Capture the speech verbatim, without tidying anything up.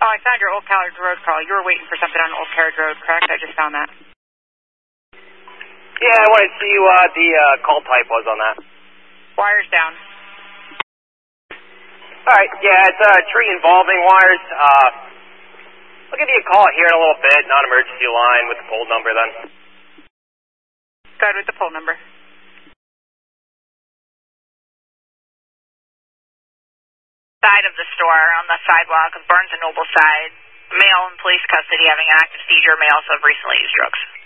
call. I found your Old Carriage Road call. You were waiting for something on Old Carriage Road, correct? I just found that. Yeah, I wanted to see what the uh, call type was on that. Wires down. All right, yeah, it's uh, tree involving wires. Uh, I'll give you a call here in a little bit, non-emergency line with the pole number then. Go ahead with the pole number. Side of the store on the sidewalk of Barnes and Noble side. Male in police custody having an active seizure may also have recently used drugs.